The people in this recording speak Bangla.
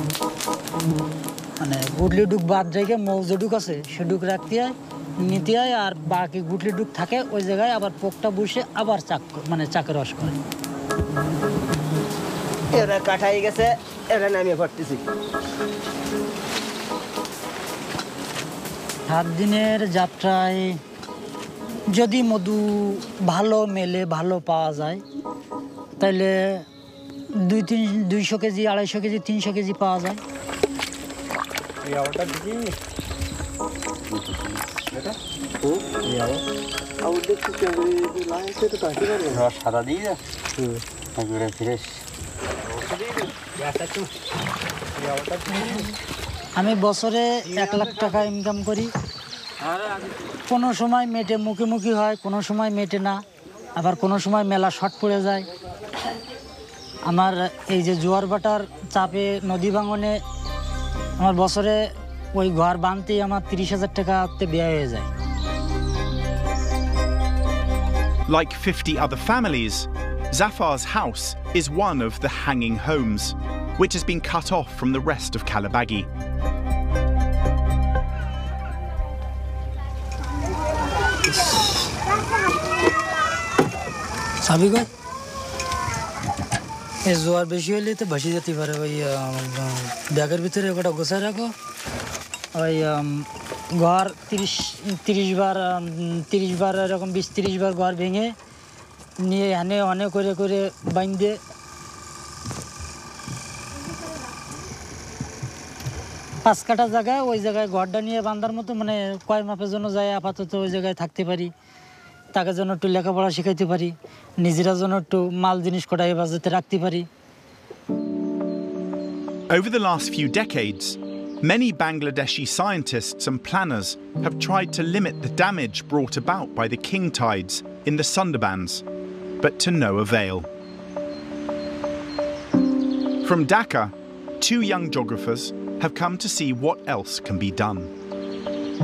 মানে গুটলি ডুক বাদ রেখে মৌজে ডুক আছে সে ডুক রাখতে হয় নিতে হয় আর বাকি গুটলি ডুক থাকে ওই জায়গায় আবার পোকটা বসে আবার চাকে রস করে এরা কাটাই গেছে এরা নামিয়ে পড়তেছি 7 দিনের যাত্রায় যদি মধু ভালো মেলে ভালো পাওয়া যায় তাহলে 200 কেজি 250 কেজি 300 কেজি পাওয়া যায় এই আওয়াজটা দেখি এটা ও এই আওয়াজ দেখতে কেমন লাগছে তো কাটতে পারবে রস সাদা দিয়ে একবারে ফ্রেশ আমি বছরে 1 লাখ টাকা ইনকাম করি কোনো সময় মেটে মুখোমুখি হয় কোনো সময় মেটে না আবার কোনো সময় মেলা শর্ট পড়ে যায় আমার এই যে জোয়ার ভাটার চাপে নদী ভাঙনে আমার বছরে ওই ঘর বাঁধতেই আমার 30,000 টাকাতে ব্যয় হয়ে যায় Like 50 other families, Zafar's house is one of the hanging homes, which has been cut off from the rest of Kalabagi. সাবি কই এই জোয়ার বেশি হলে তো ভাসি যেতে পারে ওই ব্যাগের ভিতরে ওটা গোছায় রাখো ওই ঘর 30 বার এরকম 20-30 বার ঘর ভেঙে নিয়ে এনে অনেক করে করে বাইন্ধে 5 কাঠা জায়গায় ওই জায়গায় ঘরটা নিয়ে বাঁধার মতো মানে কয় মাপের জন্য যায় আপাতত ওই জায়গায় থাকতে পারি তাকে জন্য একটু লেখাপড়া শেখাইতে পারি নিজেরা জন্য একটু মাল জিনিস কটাই বাজাতে রাখতে পারি Over the last few decades, many Bangladeshi scientists and planners have tried to limit the damage brought about by the king tides in the Sundarbans, but to no avail. From Dhaka, 2 young geographers have come to see what else can be done.